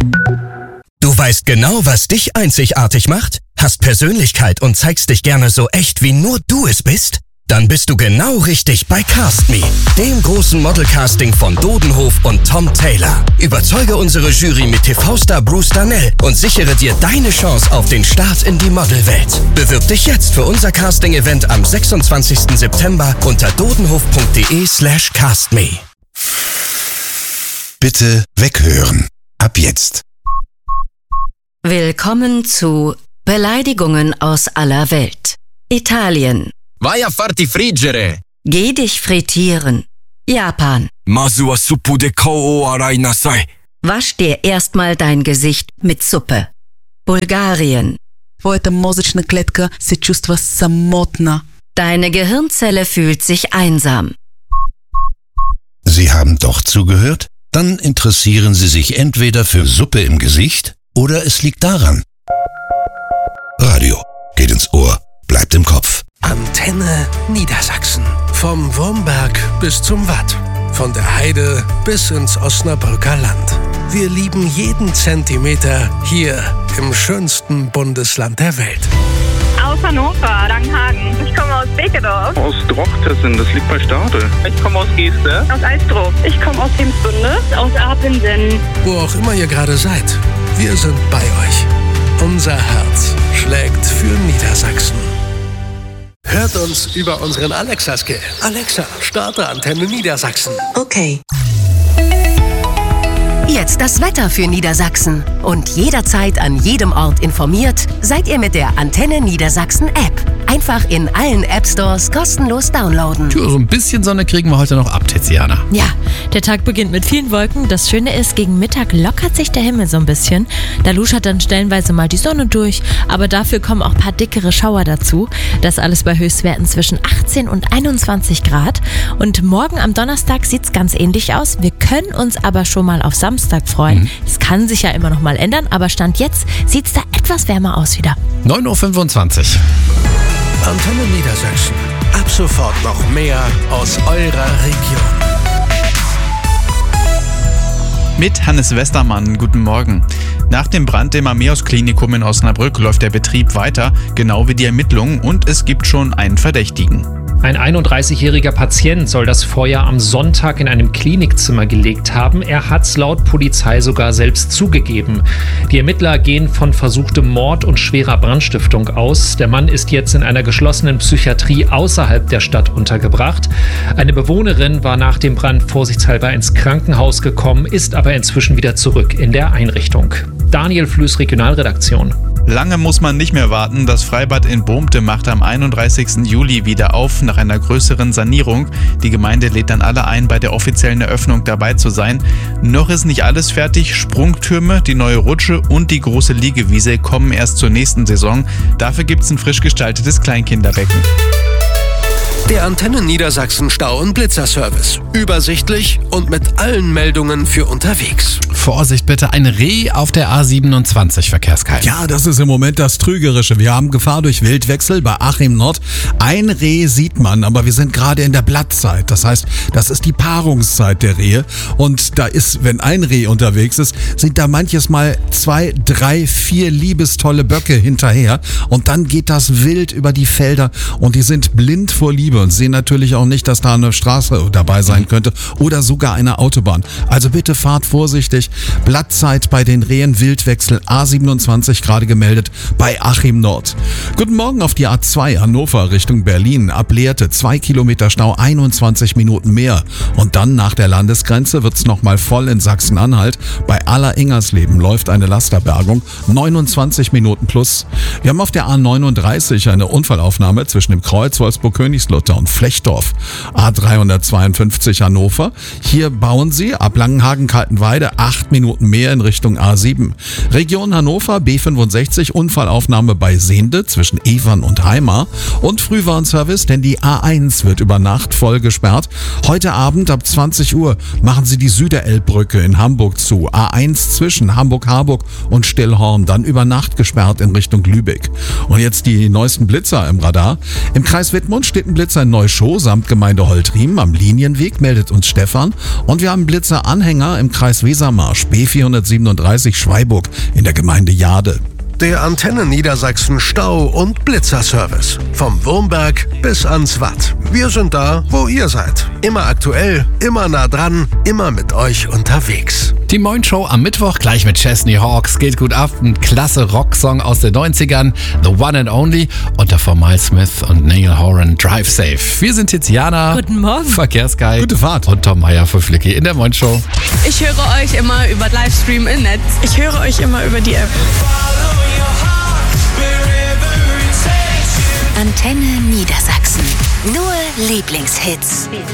Du weißt genau, was dich einzigartig macht? Hast Persönlichkeit und zeigst dich gerne so echt, wie nur du es bist? Dann bist du genau richtig bei Cast Me, dem großen Modelcasting von Dodenhof und Tom Taylor. Überzeuge unsere Jury mit TV-Star Bruce Darnell und sichere dir deine Chance auf den Start in die Modelwelt. Bewirb dich jetzt für unser Casting-Event am 26. September unter dodenhof.de/castme. Bitte weghören. Ab jetzt. Willkommen zu Beleidigungen aus aller Welt. Italien. Vai a farti friggere! Geh dich frittieren. Japan. Masu wa suppu de kou o arai nasai. Wasch dir erstmal dein Gesicht mit Suppe. Bulgarien. Твоята мозъчна клетка се чувства самотна. Deine Gehirnzelle fühlt sich einsam. Sie haben doch zugehört? Dann interessieren Sie sich entweder für Suppe im Gesicht oder es liegt daran. Radio geht ins Ohr, bleibt im Kopf. Antenne Niedersachsen. Vom Wurmberg bis zum Watt. Von der Heide bis ins Osnabrücker Land. Wir lieben jeden Zentimeter hier im schönsten Bundesland der Welt. Aus Hannover, Langenhagen. Ich komme aus Bekedorf. Aus Drochtersen, das liegt bei Stade. Ich komme aus Geeste. Aus Alsdruck. Ich komme aus Hemsbünde. Aus Apelsen. Wo auch immer ihr gerade seid, wir sind bei euch. Unser Herz schlägt für Niedersachsen. Hört uns über unseren Alexa-Skill. Alexa, starte Antenne Niedersachsen. Okay. Jetzt das Wetter für Niedersachsen. Und jederzeit an jedem Ort informiert, seid ihr mit der Antenne Niedersachsen App. Einfach in allen App-Stores kostenlos downloaden. Tja, so ein bisschen Sonne kriegen wir heute noch ab, Tiziana. Ja, der Tag beginnt mit vielen Wolken. Das Schöne ist, gegen Mittag lockert sich der Himmel so ein bisschen. Da luschert dann stellenweise mal die Sonne durch, aber dafür kommen auch ein paar dickere Schauer dazu. Das alles bei Höchstwerten zwischen 18 und 21 Grad. Und morgen am Donnerstag sieht es ganz ähnlich aus. Wir können uns aber schon mal auf Samstag freuen. Es kann sich ja immer noch mal ändern, aber Stand jetzt sieht es da etwas wärmer aus wieder. 9.25 Uhr. Antenne Niedersachsen. Ab sofort noch mehr aus eurer Region. Mit Hannes Westermann, guten Morgen. Nach dem Brand im Ameos-Klinikum in Osnabrück läuft der Betrieb weiter, genau wie die Ermittlungen, und es gibt schon einen Verdächtigen. Ein 31-jähriger Patient soll das Feuer am Sonntag in einem Klinikzimmer gelegt haben. Er hat's laut Polizei sogar selbst zugegeben. Die Ermittler gehen von versuchtem Mord und schwerer Brandstiftung aus. Der Mann ist jetzt in einer geschlossenen Psychiatrie außerhalb der Stadt untergebracht. Eine Bewohnerin war nach dem Brand vorsichtshalber ins Krankenhaus gekommen, ist aber inzwischen wieder zurück in der Einrichtung. Daniel Flöß, Regionalredaktion. Lange muss man nicht mehr warten. Das Freibad in Bohmte macht am 31. Juli wieder auf nach einer größeren Sanierung. Die Gemeinde lädt dann alle ein, bei der offiziellen Eröffnung dabei zu sein. Noch ist nicht alles fertig. Sprungtürme, die neue Rutsche und die große Liegewiese kommen erst zur nächsten Saison. Dafür gibt es ein frisch gestaltetes Kleinkinderbecken. Der Antenne Niedersachsen Stau- und Blitzerservice. Übersichtlich und mit allen Meldungen für unterwegs. Vorsicht bitte, ein Reh auf der A27, Verkehrskeil. Ja, das ist im Moment das Trügerische. Wir haben Gefahr durch Wildwechsel bei Achim Nord. Ein Reh sieht man, aber wir sind gerade in der Blattzeit. Das heißt, das ist die Paarungszeit der Rehe. Und da ist, wenn ein Reh unterwegs ist, sind da manches Mal 2, 3, 4 liebestolle Böcke hinterher. Und dann geht das wild über die Felder und die sind blind vor Liebe und sehen natürlich auch nicht, dass da eine Straße dabei sein könnte oder sogar eine Autobahn. Also bitte fahrt vorsichtig. Blattzeit bei den Rehen, Wildwechsel A27 gerade gemeldet bei Achim Nord. Guten Morgen auf die A2 Hannover Richtung Berlin. Ab Lehrte 2 Kilometer Stau, 21 Minuten mehr. Und dann nach der Landesgrenze wird's nochmal voll in Sachsen-Anhalt. Bei Aller-Ingersleben läuft eine Lasterbergung, 29 Minuten plus. Wir haben auf der A39 eine Unfallaufnahme zwischen dem Kreuz Wolfsburg-Königslutter und Flechtdorf. A352 Hannover. Hier bauen sie ab Langenhagen-Kaltenweide 8 Minuten mehr in Richtung A7. Region Hannover, B65, Unfallaufnahme bei Sehnde zwischen Evern und Heimar. Und Frühwarnservice, denn die A1 wird über Nacht voll gesperrt. Heute Abend ab 20 Uhr machen sie die Süderelbbrücke in Hamburg zu. A1 zwischen Hamburg-Harburg und Stillhorn, dann über Nacht gesperrt in Richtung Lübeck. Und jetzt die neuesten Blitzer im Radar. Im Kreis Wittmund steht ein Blitzer Blitzer in Neuschow samt Gemeinde Holtriem am Linienweg, meldet uns Stefan. Und wir haben Blitzer-Anhänger im Kreis Wesermarsch, B437 Schweiburg in der Gemeinde Jade. Der Antenne Niedersachsen Stau- und Blitzerservice. Vom Wurmberg bis ans Watt. Wir sind da, wo ihr seid. Immer aktuell, immer nah dran, immer mit euch unterwegs. Die Moin Show am Mittwoch gleich mit Chesney Hawkes. Geht gut ab. Ein klasse Rocksong aus den 90ern. The One and Only. Und davor Miles Smith und Neil Horan. Drive Safe. Wir sind jetzt Jana. Guten Morgen. Verkehrsguide. Gute Fahrt. Und Tom Meyer für Flicky in der Moin Show. Ich höre euch immer über Livestream im Netz. Ich höre euch immer über die App. Antenne Niedersachsen. Nur Lieblingshits.